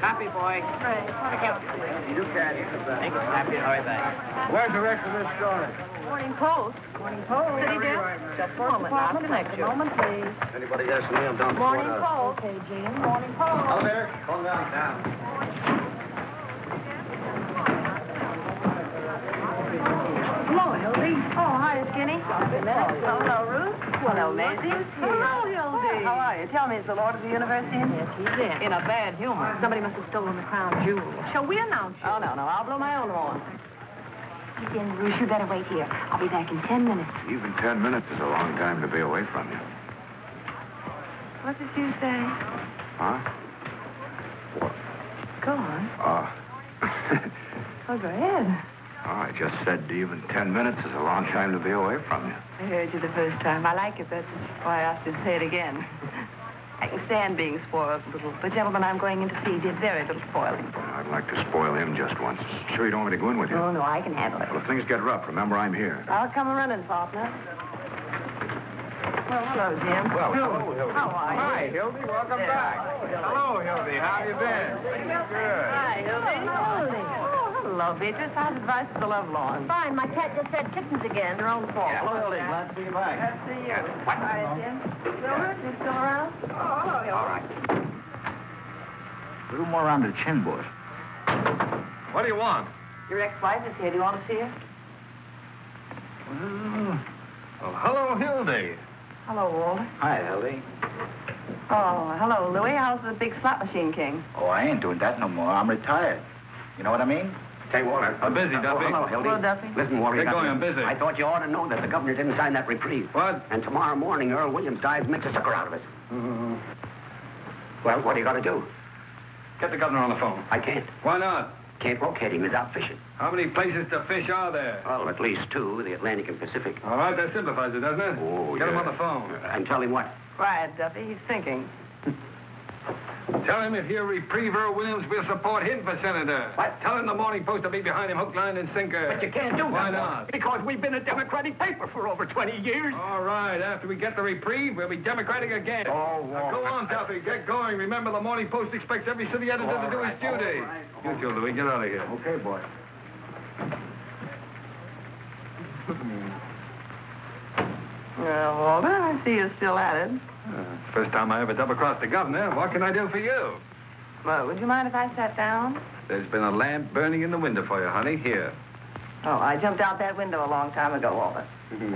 Copy, boy. Right. You can. Thank you, Snappy. All right, back. Where's the rest of this story? Morning Post. Morning Post. City desk. Just a moment now. Connect you. Moment, please. Anybody asks me, I'm down Morning Post. Okay, Jean. Morning Post. Hello there. Calm down. Hello, Hildy. Oh, hi, Skinny. Hello, Ruth. Hello, Maisie. Hello, Hildy. How are you? Tell me, is the Lord of the Universe in? Yes, he's in. In a bad humor. Somebody must have stolen the crown jewel. Shall we announce you? Oh, no. I'll blow my own horn. He's in, Ruth. You better wait here. I'll be back in 10 minutes. Even 10 minutes is a long time to be away from you. What did you say? Huh? What? Go on. Oh, go ahead. I just said even 10 minutes is a long time to be away from you. I heard you the first time. I like it. That's why I asked you to say it again. I can stand being spoiled a little. The gentleman I'm going in to see did very little spoiling. I'd like to spoil him just once. Sure you don't want me to go in with you? Oh, no, I can handle it. Well, if things get rough, remember I'm here. I'll come running, partner. Well, hello, Jim. Well, hello, Hildy. How are you? Hi, Hildy. Welcome back. Hello, Hildy. How have you been? Good. Hi, Hildy. Hello, Beatrice. How's advice for the love lawn? Fine. My cat just had kittens again. Their own fault. Hello, Hildy. Glad to see you back. Glad to see you. Hi, Jim. Silver, you still around? Oh, hello, Hildy. All right. A little more around the chin, boys. What do you want? Your ex-wife is here. Do you want to see her? Well, hello, Hildy. Hello, Walter. Hi, Hildy. Oh, hello, Louie. How's the big slot machine king? Oh, I ain't doing that no more. I'm retired. You know what I mean? Say, Walter. I'm busy, Duffy. Hello, Hildy. Hello, Duffy. Listen, Walter. Get going, I'm busy. I thought you ought to know that the governor didn't sign that reprieve. What? And tomorrow morning, Earl Williams dies mint to sucker out of us. Well, what are you going to do? Get the governor on the phone. I can't. Why not? Can't locate him. He's out fishing. How many places to fish are there? Well, at least two, the Atlantic and Pacific. All right, that simplifies it, doesn't it? Oh, Get him yeah. on the phone. And tell him what? Quiet, Duffy. He's thinking. Tell him if he'll reprieve Earl Williams, we'll support him for senator. What? Tell him the Morning Post will be behind him, hook, line, and sinker. But you can't do that. Why not? Because we've been a Democratic paper for over 20 years. All right, after we get the reprieve, we'll be Democratic again. Oh, Now, go on, Duffy. Get going. Remember, the Morning Post expects every city editor to do his duty. You too, Louis. Get out of here. Okay, boy. Well, Walter, I see you're still at it. First time I ever double-crossed the governor. What can I do for you? Well, would you mind if I sat down? There's been a lamp burning in the window for you, honey. Here. Oh, I jumped out that window a long time ago, Walter.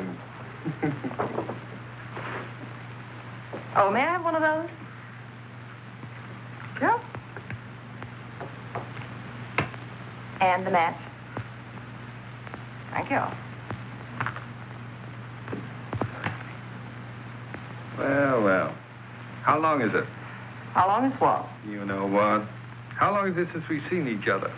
Oh, may I have one of those? Sure. And the match. Thank you. Well. How long is it? How long is what? You know what? How long is it since we've seen each other?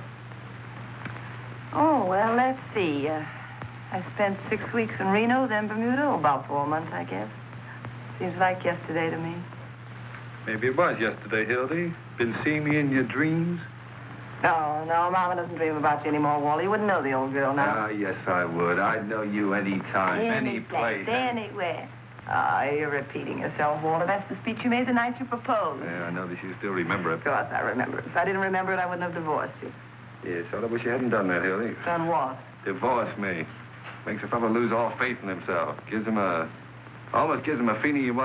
Oh, well, let's see. I spent 6 weeks in Reno, then Bermuda. Oh, about 4 months, I guess. Seems like yesterday to me. Maybe it was yesterday, Hildy. Been seeing me in your dreams? No, Mama doesn't dream about you anymore, Wally. You wouldn't know the old girl now. Ah, yes, I would. I'd know you any time, any place. Anywhere. Ah, you're repeating yourself, Walter. That's the speech you made the night you proposed. Yeah, I know that you still remember it. Of course, I remember it. If I didn't remember it, I wouldn't have divorced you. Yes, I wish you hadn't done that, Hildy. Done what? Divorce me. Makes a fellow lose all faith in himself. Almost gives him a feeling you